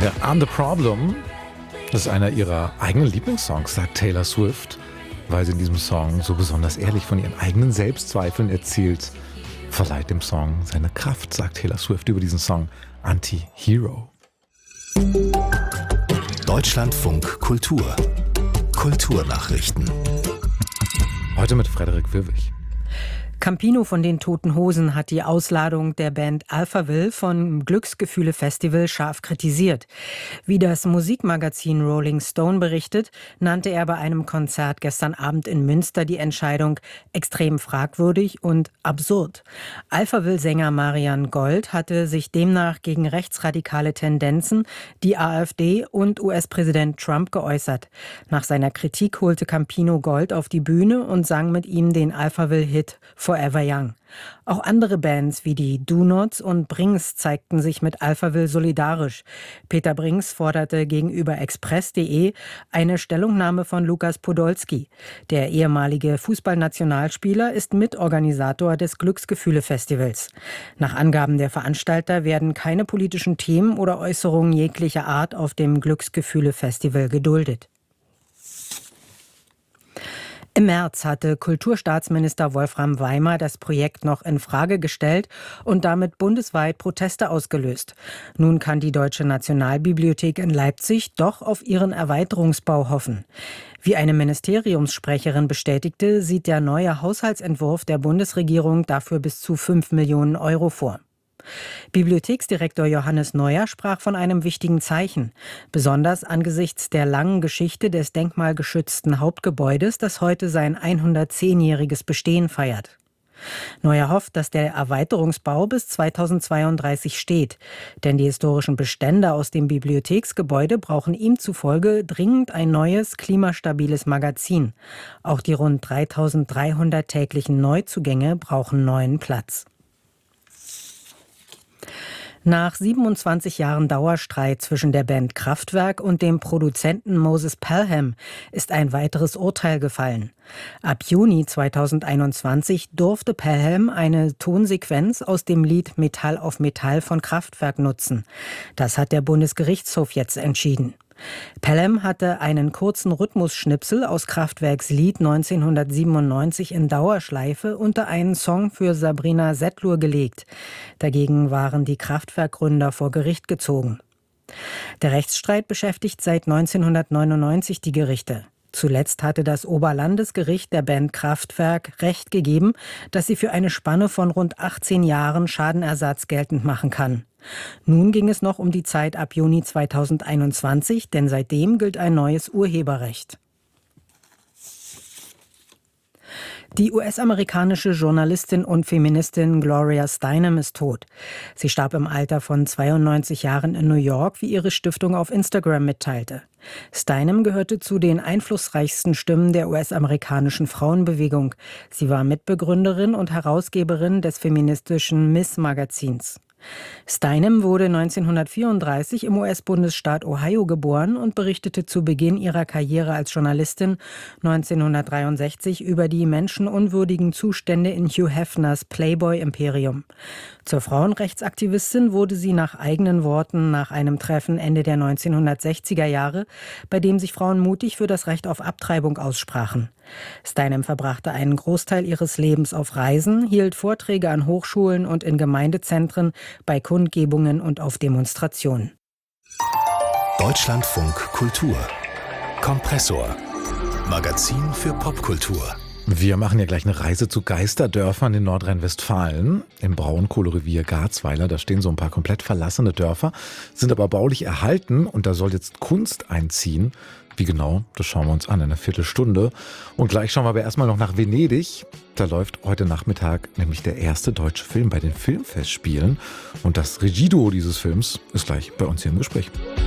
Ja, I'm the Problem. Das ist einer ihrer eigenen Lieblingssongs, sagt Taylor Swift, weil sie in diesem Song so besonders ehrlich von ihren eigenen Selbstzweifeln erzählt. Verleiht dem Song seine Kraft, sagt Taylor Swift über diesen Song Anti-Hero. Deutschlandfunk Kultur. Kulturnachrichten. Heute mit Frederik Wirwig. Campino von den Toten Hosen hat die Ausladung der Band Alphaville vom Glücksgefühle Festival scharf kritisiert. Wie das Musikmagazin Rolling Stone berichtet, nannte er bei einem Konzert gestern Abend in Münster die Entscheidung extrem fragwürdig und absurd. Alphaville-Sänger Marian Gold hatte sich demnach gegen rechtsradikale Tendenzen, die AfD und US-Präsident Trump geäußert. Nach seiner Kritik holte Campino Gold auf die Bühne und sang mit ihm den Alphaville-Hit Forever Young. Auch andere Bands wie die Do-Nots und Brings zeigten sich mit Alphaville solidarisch. Peter Brings forderte gegenüber Express.de eine Stellungnahme von Lukas Podolski. Der ehemalige Fußballnationalspieler ist Mitorganisator des Glücksgefühle-Festivals. Nach Angaben der Veranstalter werden keine politischen Themen oder Äußerungen jeglicher Art auf dem Glücksgefühle-Festival geduldet. Im März hatte Kulturstaatsminister Wolfram Weimer das Projekt noch in Frage gestellt und damit bundesweit Proteste ausgelöst. Nun kann die Deutsche Nationalbibliothek in Leipzig doch auf ihren Erweiterungsbau hoffen. Wie eine Ministeriumssprecherin bestätigte, sieht der neue Haushaltsentwurf der Bundesregierung dafür bis zu 5 Millionen Euro vor. Bibliotheksdirektor Johannes Neuer sprach von einem wichtigen Zeichen, besonders angesichts der langen Geschichte des denkmalgeschützten Hauptgebäudes, das heute sein 110-jähriges Bestehen feiert. Neuer hofft, dass der Erweiterungsbau bis 2032 steht, denn die historischen Bestände aus dem Bibliotheksgebäude brauchen ihm zufolge dringend ein neues, klimastabiles Magazin. Auch die rund 3.300 täglichen Neuzugänge brauchen neuen Platz. Nach 27 Jahren Dauerstreit zwischen der Band Kraftwerk und dem Produzenten Moses Pelham ist ein weiteres Urteil gefallen. Ab Juni 2021 durfte Pelham eine Tonsequenz aus dem Lied Metall auf Metall von Kraftwerk nutzen. Das hat der Bundesgerichtshof jetzt entschieden. Pelham hatte einen kurzen Rhythmusschnipsel aus Kraftwerks Lied 1997 in Dauerschleife unter einen Song für Sabrina Settlur gelegt. Dagegen waren die Kraftwerkgründer vor Gericht gezogen. Der Rechtsstreit beschäftigt seit 1999 die Gerichte. Zuletzt hatte das Oberlandesgericht der Band Kraftwerk Recht gegeben, dass sie für eine Spanne von rund 18 Jahren Schadenersatz geltend machen kann. Nun ging es noch um die Zeit ab Juni 2021, denn seitdem gilt ein neues Urheberrecht. Die US-amerikanische Journalistin und Feministin Gloria Steinem ist tot. Sie starb im Alter von 92 Jahren in New York, wie ihre Stiftung auf Instagram mitteilte. Steinem gehörte zu den einflussreichsten Stimmen der US-amerikanischen Frauenbewegung. Sie war Mitbegründerin und Herausgeberin des feministischen Ms-Magazins. Steinem wurde 1934 im US-Bundesstaat Ohio geboren und berichtete zu Beginn ihrer Karriere als Journalistin 1963 über die menschenunwürdigen Zustände in Hugh Hefners Playboy-Imperium. Zur Frauenrechtsaktivistin wurde sie nach eigenen Worten nach einem Treffen Ende der 1960er Jahre, bei dem sich Frauen mutig für das Recht auf Abtreibung aussprachen. Steinem verbrachte einen Großteil ihres Lebens auf Reisen, hielt Vorträge an Hochschulen und in Gemeindezentren, bei Kundgebungen und auf Demonstrationen. Deutschlandfunk Kultur. Kompressor. Magazin für Popkultur. Wir machen ja gleich eine Reise zu Geisterdörfern in Nordrhein-Westfalen. Im Braunkohlerevier Garzweiler, da stehen so ein paar komplett verlassene Dörfer, sind aber baulich erhalten und da soll jetzt Kunst einziehen. Wie genau, das schauen wir uns an in einer Viertelstunde. Und gleich schauen wir aber erstmal noch nach Venedig. Da läuft heute Nachmittag nämlich der erste deutsche Film bei den Filmfestspielen. Und das Regieduo dieses Films ist gleich bei uns hier im Gespräch.